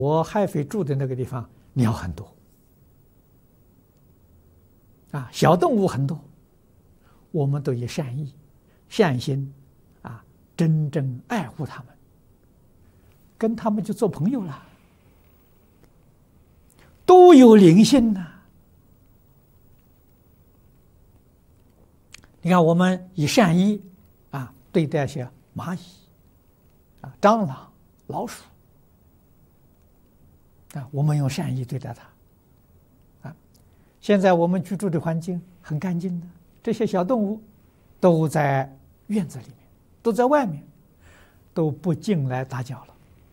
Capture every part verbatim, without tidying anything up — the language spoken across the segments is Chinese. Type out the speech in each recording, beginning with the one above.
我海匪住的那个地方鸟很多，啊，小动物很多，我们都以善意、善心，啊，真正爱护它们，跟他们就做朋友了，都有灵性呐。你看，我们以善意啊对待些蚂蚁、啊蟑螂、老鼠。啊，我们用善意对待它，啊，现在我们居住的环境很干净的，这些小动物都在院子里面，都在外面，都不进来打搅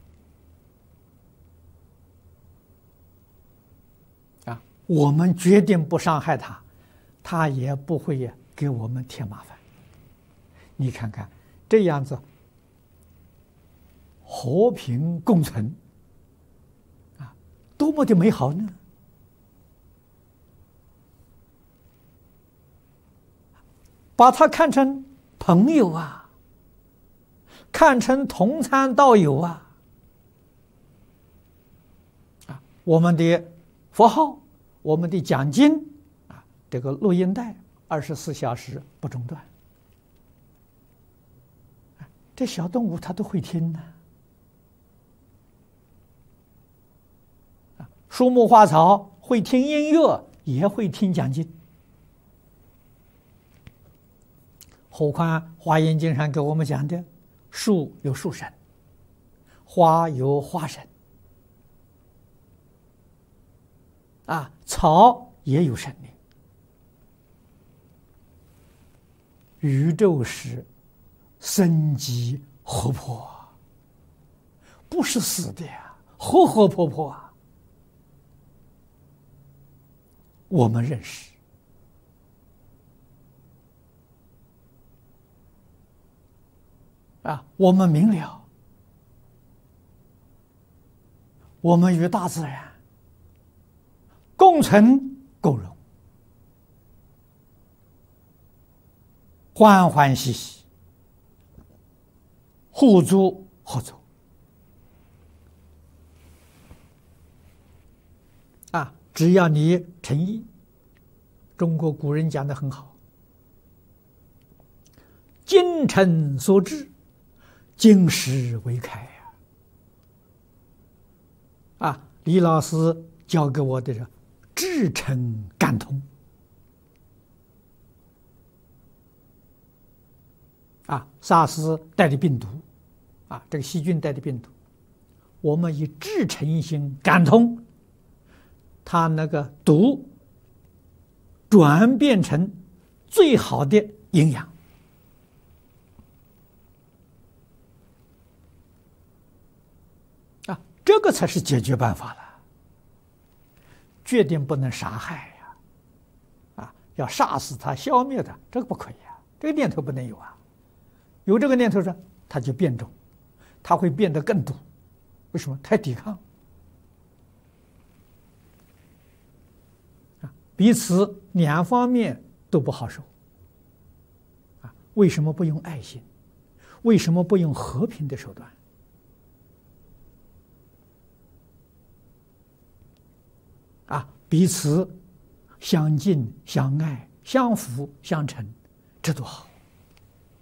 了。啊，我们决定不伤害它，它也不会给我们添麻烦。你看看这样子，和平共存。多么的美好呢！把它看成朋友啊，看成同参道友啊！啊，我们的佛号，我们的讲经啊，这个录音带二十四小时不中断。这小动物它都会听呢。树木花草会听音乐，也会听讲经，何况《华严经》上给我们讲的，树有树神，花有花神，啊，草也有生命。宇宙是生机活泼，不是死的呀，活活泼泼啊！我们认识，啊，我们明了，我们与大自然共存共荣，欢欢喜喜，互助合作。啊，只要你诚意，中国古人讲得很好，精诚所至，金石为开呀！啊，李老师教给我的是至诚感通。啊，SARS带的病毒，啊，这个细菌带的病毒，我们以至诚心感通。它那个毒转变成最好的营养，啊，这个才是解决办法了。决定不能杀害呀，啊，要杀死它、消灭它，这个不可以啊，这个念头不能有啊。有这个念头上，它就变种，它会变得更毒。为什么？太抵抗。彼此两方面都不好受，啊，为什么不用爱心？为什么不用和平的手段？啊，彼此相敬、相爱、相扶、相成，这多好！